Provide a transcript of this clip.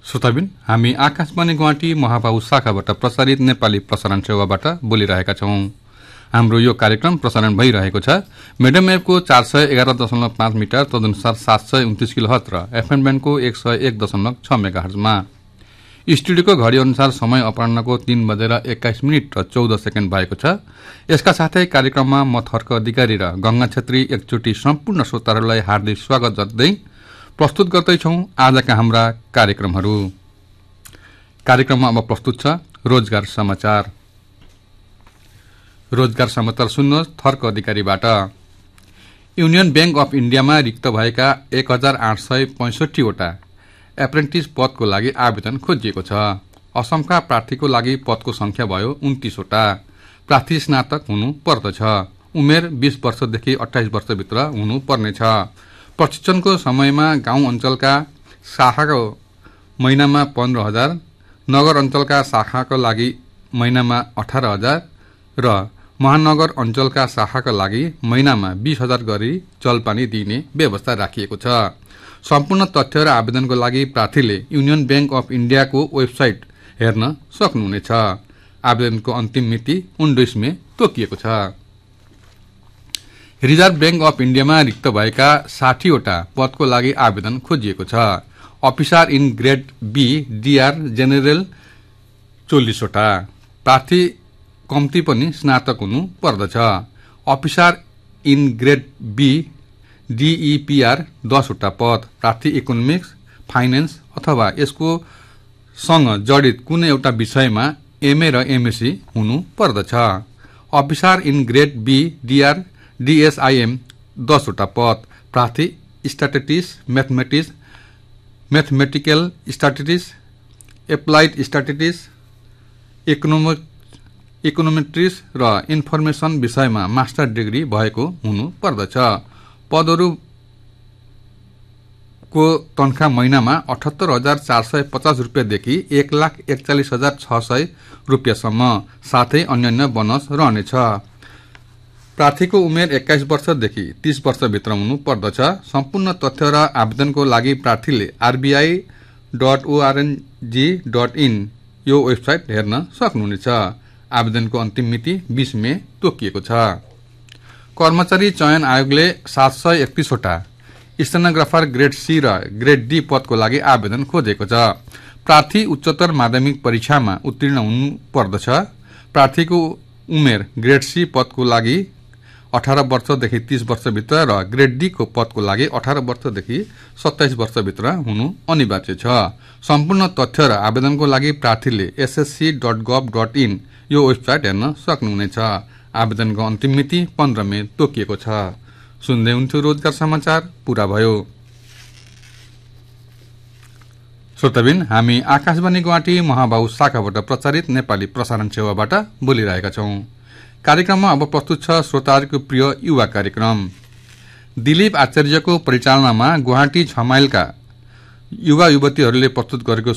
श्रोताबिन हामी आकाशवाणी गुवाहाटी महाबाहु शाखाबाट प्रसारित नेपाली प्रसारण सेवाबाट बोलिरहेका छौं। हाम्रो यो कार्यक्रम प्रसारण भइरहेको छ मिडियम वेभको 411.5 मिटर तदनुसार 729 किलोहर्ट्ज र एफएम ब्यान्डको 101.6 मेगाहर्ट्जमा। स्टुडियोको घडी अनुसार समय अपराह्नको 3:21 र 14 सेकेन्ड भएको छ। यसका साथै कार्यक्रममा म थर्क अधिकारी र गंगा छेत्री एकचोटी सम्पूर्ण श्रोताहरूलाई हार्दिक स्वागत गर्दै प्रस्तुत गर्दैछौं आजका हाम्रा कार्यक्रमहरू। कार्यक्रममा अब प्रस्तुत छ रोजगार समाचार। रोजगार समाचार सुन्नुहोस् थर्क अधिकारीबाट। युनियन बैंक अफ इन्डियामा रिक्त भएका 1865 वटा एप्रेन्टिस पदको लागि आवेदन खोजिएको छ। असमका प्रार्थीको लागि पदको संख्या भयो 29 वटा। प्रार्थी स्नातक हुनु पर्दछ। उमेर 20 वर्षदेखि 28 वर्षभित्र हुनु पर्नेछ। प्रशिक्षणको समयमा गाउँ अञ्चलका शाखाको महिनामा 15,000, नगर अञ्चलका शाखाको लागि महिनामा 18,000 र महानगर अञ्चलका शाखाका लागि महिनामा 20,000 गरी जलपानी दिइने व्यवस्था राखिएको छ। सम्पूर्ण तथ्य र आवेदनको लागि प्रार्थीले युनियन बैंक अफ इन्डियाको वेबसाइट हेर्न सक्नुहुनेछ। आवेदनको अन्तिम मिति 19 मे तोकिएको छ। रिजर्भ बैंक अफ इन्डियामा रिक्त भएका 60 वटा पदको लागि आवेदन खोजिएको छ। Officer in grade be DR general 40 वटा। प्रार्थी कम्ती पनि स्नातक हुनु पर्दछ। अफिसर इन ग्रेड बी डीईपीआर 10 वटा पद। प्रार्थी इकोनोमिक्स, फाइनेन्स अथवा यसको सँग जडित कुनै एउटा विषयमा एमए र एमएससी हुनु पर्दछ। Officer in grade be DR डीएसआईएम 10 वटा पद। प्रार्थी statistics, mathematical statistics, applied statistics, econometrics र इन्फर्मेशन विषयमा मास्टर डिग्री भएको हुनु पर्दछ। पदहरूको तनखा महिनामा 78,450 रुपियाँदेखि 1,41,600 रुपियाँसम्म साथै अन्यान्य बोनस रहनेछ। प्रार्थीको उमेर 21 वर्षदेखि 30 वर्षभित्र हुनु पर्दछ। सम्पूर्ण तथ्य र आवेदनको लागि प्रार्थीले rbi.org.in यो वेबसाइट हेर्न सक्नुहुनेछ। आवेदनको अन्तिम मिति 20 मे तोकिएको छ। कर्मचारी चयन आयोगले 731 वटा स्टेनोग्राफर ग्रेड सी र ग्रेड डी पदको लागि आवेदन खोजेको छ। प्रार्थी उच्चतर माध्यमिक परीक्षामा उत्तीर्ण हुनु पर्दछ। प्रार्थीको उमेर ग्रेड सी पदको लागि 18 वर्षदेखि 30 वर्षभित्र र ग्रेड डी को पदको लागि 18 वर्षदेखि 27 वर्षभित्र हुनु अनिवार्य छ। सम्पूर्ण तथ्य र आवेदनको लागि प्रार्थीले ssc.gov.in यो वेबसाइट हेर्न सक्नुहुनेछ। आवेदनको अन्तिम मिति 15 मे तोकिएको छ। सुन्दै हुन्थ्यो रोजगार समाचार पूरा भयो। श्रोताबिन हामी आकाशवाणी गुवाहाटी महाबाहु शाखाबाट प्रचारित नेपाली प्रसारण सेवाबाट बोलिरहेका छौं। कार्यक्रममा अब प्रस्तुत छ श्रोताहरूको प्रिय युवा कार्यक्रम। दिलीप आचार्यको परिचालनामा गुवाहाटी 6 माइलका युवा युवतीहरूले प्रस्तुत गरेको